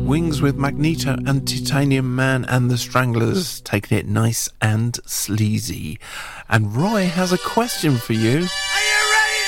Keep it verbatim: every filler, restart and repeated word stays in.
Wings with Magneto and Titanium Man and the Stranglers, taking it nice and sleazy. And Roy has a question for you.